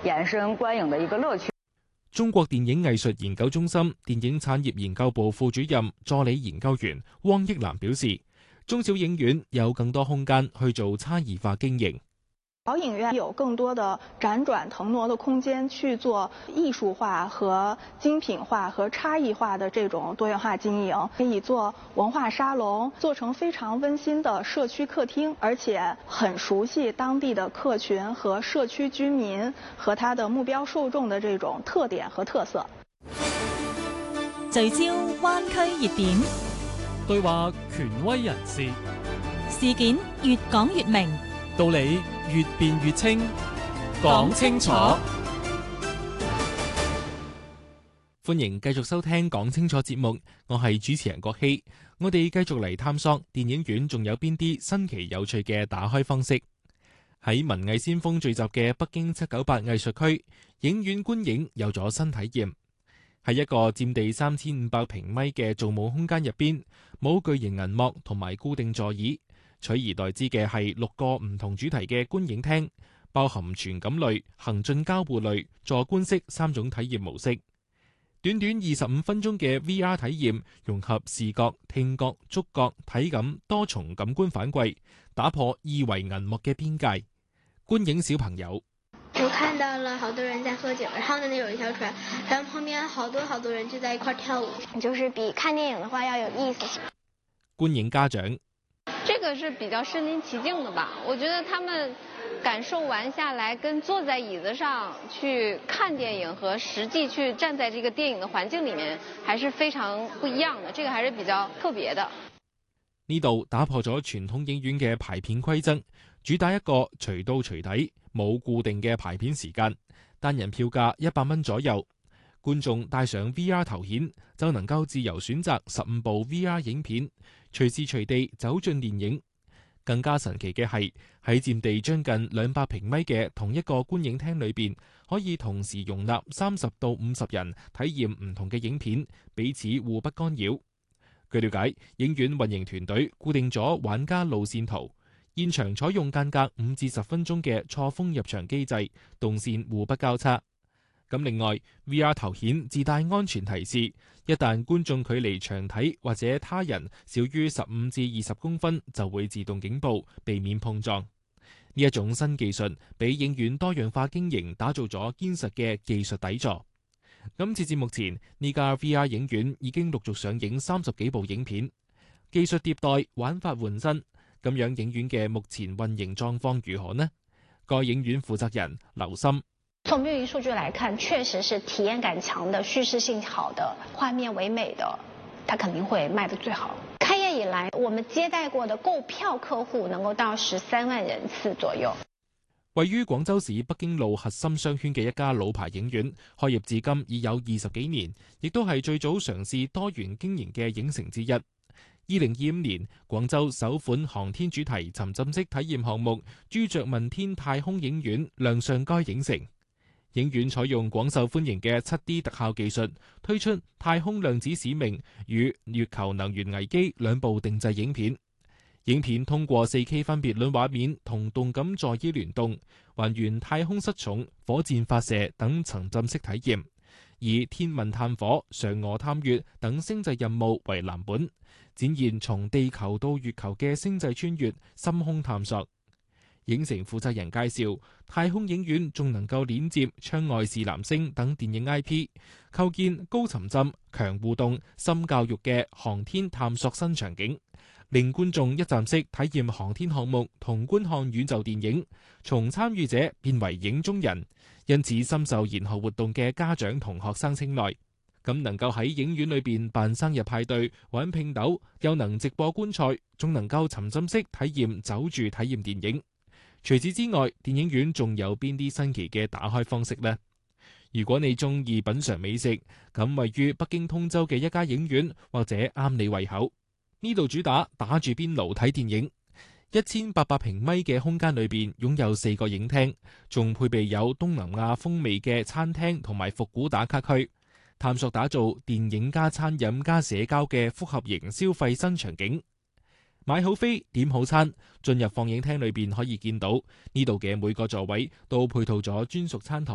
延伸觀影的一個樂趣。 中國電影藝術研究中心電影產業研究部副主任助理研究員汪益楠表示，中小影院有更多空間去做差異化經營。 小影院有更多的輾轉騰挪的空間去做藝術化和精品化和差異化的這種多元化經營，可以做文化沙龍，做成非常溫馨的社區客廳，而且很熟悉當地的客群和社區居民和他的目標受眾的這種特點和特色。 聚焦灣區熱點， 對話權威人士， 事件越講越明， 道理越辯越清，講清楚。 歡迎繼續收聽講清楚節目，我係主持人郭希。我哋繼續嚟探索電影院仲有邊啲新奇有趣嘅打開方式。喺文藝先鋒聚集嘅北京798藝術區，影院觀影有咗新體驗。喺一個佔地3500平米嘅造夢空間入邊，冇巨型銀幕同埋固定座椅，取而代之嘅係6個唔同主題嘅觀影廳，包含傳感類、行進交互類、坐觀式3種體驗模式。短短25分鐘嘅 VR 體驗，融合視覺、聽覺、觸覺、體感多重感官反饋，打破二維銀幕嘅邊界。觀影小朋友， 我看到了好多人在喝酒，然後呢有一條船，然後旁邊好多人就在一塊跳舞，就是比看電影的話要有意思。 觀影家長， 這個是比較身臨其境的吧，我覺得他們感受完下來，跟坐在椅子上去看電影和實際去站在這個電影的環境裡面，還是非常不一樣的，這個還是比較特別的。 呢度打破咗傳統影院嘅排片規則，主打一個隨到隨睇，冇固定嘅排片時間，單人票價100蚊左右。觀眾帶上 VR 頭顯就能夠自由選擇15部 VR 影片，隨時隨地走進電影。更加神奇嘅係，喺佔地將近200平米嘅同一個觀影廳裏邊，可以同時容納30到50人體驗唔同嘅影片，彼此互不干擾。據了解，影院運營團隊固定咗玩家路線圖，現場採用間隔5至10分鐘嘅錯峰入場機制，動線互不交叉。咁另外 VR 頭顯自帶安全提示，一旦觀眾距離牆體或者他人少於15至20公分，就會自動警報，避免碰撞。呢一種新技術俾影院多樣化經營打造咗堅實嘅技術底座。今次節目前，呢家 VR 影院已經陸續上映30幾部影片，技術迭代，玩法換新。咁樣影院嘅目前運營狀況如何呢？該影院負責人劉森， 從運營數據來看，確實是體驗感強的、敘事性好的、畫面唯美的，它肯定會賣得最好。開業以來，我們接待過的購票客戶能夠到13萬人次左右。 位於廣州市北京路核心商圈嘅一家老牌影院，開業至今已有20幾年，亦都係最早嘗試多元經營嘅影城之一。2025年，廣州首款航天主題沉浸式體驗項目朱雀問天太空影院亮相該影城。影院採用廣受歡迎嘅 7D 特效技術，推出《太空量子使命》與《月球能源危機》2部定製影片。影片通過 4K 分別率畫面同動感座椅聯動，還原太空失重、火箭發射等沉浸式體驗，以天問探火、嫦娥探月等星際任務為藍本，展現從地球到月球嘅星際穿越、深空探索。影城負責人介紹，太空影院仲能夠連接窗外是藍星等電影 IP， 構建高沉浸、強互動、深教育嘅航天探索新場景，令觀眾一站式體驗航天項目同觀看宇宙電影，從參與者變為影中人，因此深受研學活動嘅家長同學生青睞。咁能夠喺影院裏邊辦生日派對、玩拼斗，又能直播觀賽，仲能夠沉浸式體驗走住體驗電影。除此之外，電影院仲有邊啲新奇嘅打開方式呢？如果你中意品嘗美食，咁位於北京通州嘅一家影院或者啱你胃口。呢度主打住邊爐睇電影，1800平米嘅空間裏邊擁有4個影廳，仲配備有東南亞風味嘅餐廳同埋復古打卡區，探索打造電影加餐飲加社交嘅複合型消費新場景。買好飛，點好餐，進入放映廳裏邊可以見到呢度嘅每個座位都配套咗專屬餐台。